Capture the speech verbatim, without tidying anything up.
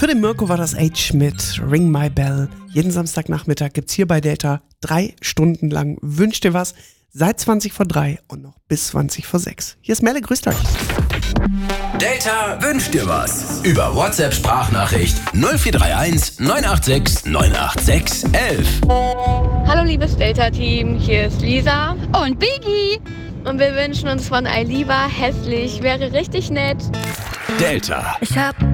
Für den Mirko war das Age mit Ring My Bell. Jeden Samstagnachmittag gibt's hier bei Delta drei Stunden lang Wünsch dir was. Seit zwanzig vor drei und noch bis zwanzig vor sechs. Hier ist Melle, grüßt euch. Delta wünscht dir was. Über WhatsApp-Sprachnachricht null vier drei eins neun acht sechs neun acht sechs eins eins. Hallo liebes Delta-Team, hier ist Lisa und Biggie. Und wir wünschen uns von Ailiva hässlich, wäre richtig nett. Delta. Ich hab